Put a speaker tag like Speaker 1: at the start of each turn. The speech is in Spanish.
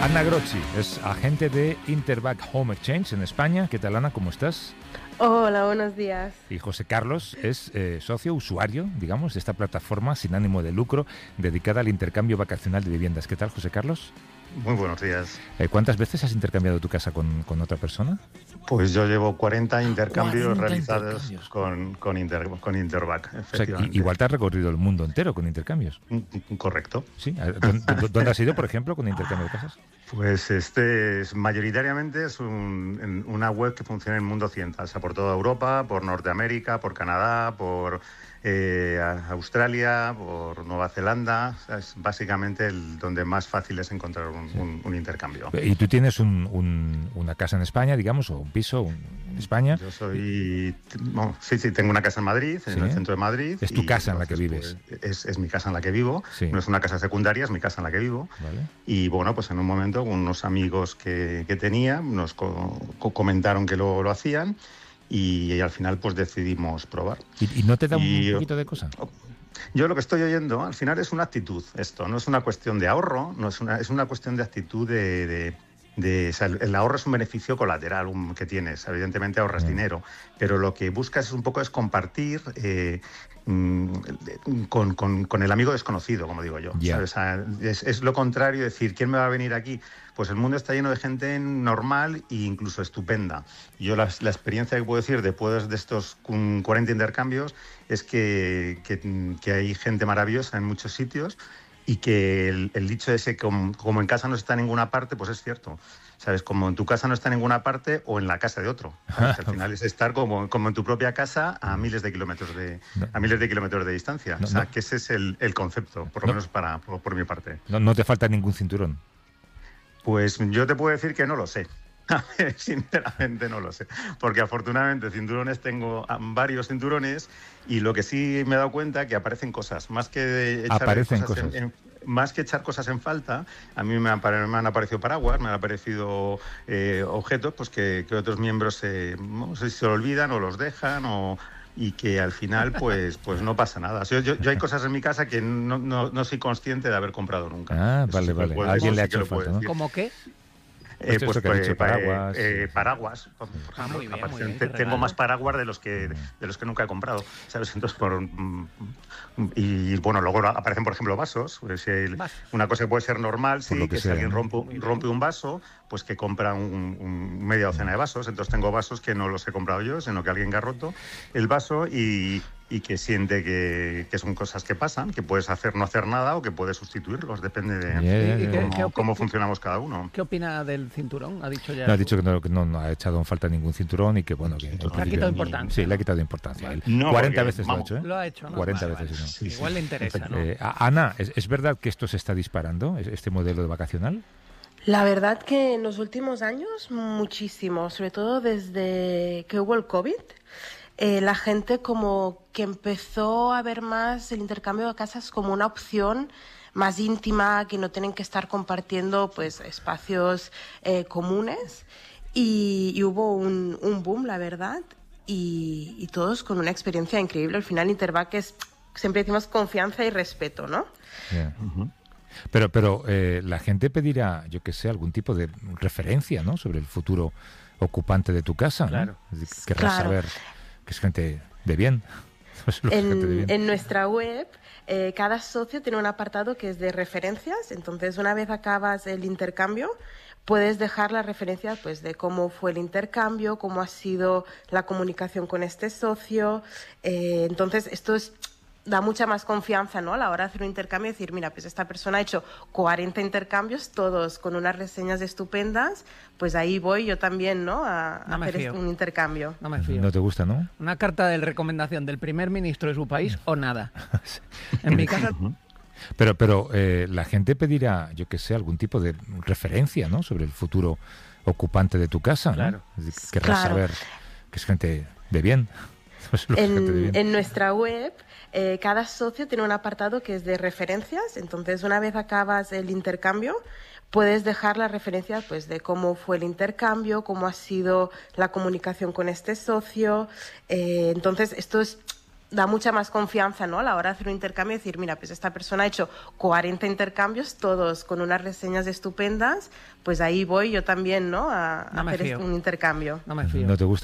Speaker 1: Ana Grocchi es agente de Interbank Home Exchange en España. ¿Qué tal, Ana? ¿Cómo estás?
Speaker 2: Hola, buenos días.
Speaker 1: Y José Carlos es socio, usuario, digamos, de esta plataforma sin ánimo de lucro dedicada al intercambio vacacional de viviendas. ¿Qué tal, José Carlos?
Speaker 3: Muy buenos días.
Speaker 1: ¿Cuántas veces has intercambiado tu casa con otra persona?
Speaker 3: Pues yo llevo 40 intercambios
Speaker 1: 40
Speaker 3: realizados
Speaker 1: intercambios.
Speaker 3: con Interbank, efectivamente.
Speaker 1: O sea, igual te has recorrido el mundo entero con intercambios.
Speaker 3: Correcto.
Speaker 1: ¿Sí? ¿Dónde has ido, por ejemplo, con intercambio de casas?
Speaker 3: Pues mayoritariamente es una web que funciona en el mundo occidental, o sea, por toda Europa, por Norteamérica, por Canadá, por Australia, por Nueva Zelanda. O sea, es básicamente donde más fácil es encontrar un intercambio.
Speaker 1: ¿Y tú tienes una casa en España, digamos, o un piso en España?
Speaker 3: Yo soy... Bueno, sí, tengo una casa en Madrid, en el centro de Madrid.
Speaker 1: ¿Es tu casa en la que vives?
Speaker 3: Pues, es mi casa en la que vivo.
Speaker 1: Sí.
Speaker 3: No es una casa secundaria, es mi casa en la que vivo.
Speaker 1: Vale.
Speaker 3: Y bueno, pues en un momento unos amigos que tenía nos comentaron que lo hacían. Y al final pues decidimos probar.
Speaker 1: ¿Y no te da un poquito de cosa?
Speaker 3: Yo lo que estoy oyendo, al final es una actitud esto, no es una cuestión de ahorro, es una cuestión de actitud o sea, el ahorro es un beneficio colateral que tiees, evidentemente ahorras dinero, pero lo que buscas un poco es compartir con el amigo desconocido, como digo yo.
Speaker 1: Yeah.
Speaker 3: O sea, es lo contrario, decir, ¿quién me va a venir aquí? Pues el mundo está lleno de gente normal e incluso estupenda. Yo la experiencia que puedo decir después de estos 40 intercambios es que hay gente maravillosa en muchos sitios y que el dicho ese, como en casa no está en ninguna parte, pues es cierto. ¿Sabes? Como en tu casa no está en ninguna parte o en la casa de otro. ¿Sabes? Al final es estar como en tu propia casa a miles de kilómetros de distancia. O sea, que ese es el concepto, por lo menos por mi parte.
Speaker 1: No te falta ningún cinturón.
Speaker 3: Pues yo te puedo decir que no lo sé. Sinceramente no lo sé, porque afortunadamente cinturones tengo varios cinturones y lo que sí me he dado cuenta que aparecen cosas, más que echar cosas en falta. A mí me han aparecido paraguas, me han aparecido objetos pues que otros miembros no sé si se lo olvidan o los dejan y que al final pues no pasa nada. O sea, yo hay cosas en mi casa que no soy consciente de haber comprado nunca.
Speaker 1: Ah, vale. Alguien le ha hecho falta, ¿no?
Speaker 2: ¿Cómo qué?
Speaker 3: Paraguas. Por ejemplo,
Speaker 2: muy bien,
Speaker 3: tengo más paraguas de los que nunca he comprado, ¿sabes? Entonces, y bueno, luego aparecen, por ejemplo, vasos. Una cosa que puede ser normal, sí, que si alguien rompe un vaso, pues que compra media docena de vasos. Entonces tengo vasos que no los he comprado yo, sino que alguien que ha roto el vaso y que siente que son cosas que pasan, que puedes no hacer nada o que puedes sustituirlos, depende de cómo funcionamos cada uno.
Speaker 2: ¿Qué opina del cinturón? Ha dicho ya.
Speaker 1: No, ha dicho que no ha echado en falta ningún cinturón y que bueno, que
Speaker 2: le ha quitado importancia.
Speaker 1: Sí, le ha quitado importancia.
Speaker 3: No,
Speaker 1: 40 veces lo ha hecho, ¿eh?
Speaker 2: Lo ha hecho, ¿no?
Speaker 1: 40
Speaker 2: vale.
Speaker 1: veces,
Speaker 2: Sí, igual le interesa, ¿no?
Speaker 1: Ana, ¿es verdad que esto se está disparando, este modelo de vacacional?
Speaker 4: La verdad que en los últimos años muchísimo, sobre todo desde que hubo el COVID. La gente como que empezó a ver más el intercambio de casas como una opción más íntima, que no tienen que estar compartiendo pues espacios comunes y hubo un boom, la verdad, y todos con una experiencia increíble. Al final Interbank es, siempre decimos, confianza y respeto, ¿no?
Speaker 1: Yeah. Uh-huh. Pero la gente pedirá, yo que sé, algún tipo de referencia, ¿no?, sobre el futuro ocupante de tu casa, ¿no?
Speaker 2: Claro.
Speaker 1: Querrás saber que es gente de bien.
Speaker 4: En nuestra web, cada socio tiene un apartado que es de referencias. Entonces, una vez acabas el intercambio, puedes dejar la referencia pues, de cómo fue el intercambio, cómo ha sido la comunicación con este socio. Entonces, esto da mucha más confianza, ¿no?, a la hora de hacer un intercambio y decir, mira, pues esta persona ha hecho 40 intercambios, todos con unas reseñas estupendas, pues ahí voy yo también, ¿no?, a hacer un intercambio.
Speaker 2: No me fío.
Speaker 1: No te gusta, ¿no?
Speaker 2: Una carta de recomendación del primer ministro de su país o nada. En mi casa...
Speaker 1: Pero la gente pedirá, yo que sé, algún tipo de referencia, ¿no?, sobre el futuro ocupante de tu casa, ¿no?
Speaker 2: Claro.
Speaker 1: Querrás saber que es gente de bien.
Speaker 4: En nuestra web, cada socio tiene un apartado que es de referencias. Entonces, una vez acabas el intercambio, puedes dejar la referencia pues, de cómo fue el intercambio, cómo ha sido la comunicación con este socio. Entonces, esto da mucha más confianza, ¿no? A la hora de hacer un intercambio, decir, mira, pues esta persona ha hecho 40 intercambios, todos con unas reseñas estupendas, pues ahí voy yo también, ¿no? A hacer un intercambio.
Speaker 2: No me fío.
Speaker 1: ¿No te gusta